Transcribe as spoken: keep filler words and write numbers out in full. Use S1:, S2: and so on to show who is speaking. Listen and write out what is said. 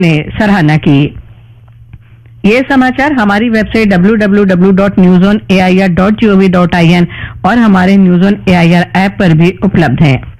S1: ने सराहना की। ये समाचार हमारी website W W W dot news on A I R dot G O V dot I N और हमारे news on A I R app पर भी उपलब्ध हैं।